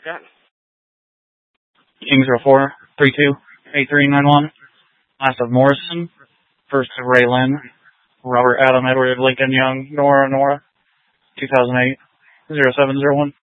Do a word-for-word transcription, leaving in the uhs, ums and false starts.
got? King zero four three two eight three nine one. Last of Morrison. First of Ray Lynn. Robert Adam Edward Lincoln Young Nora Nora. two thousand eight zero seven zero one.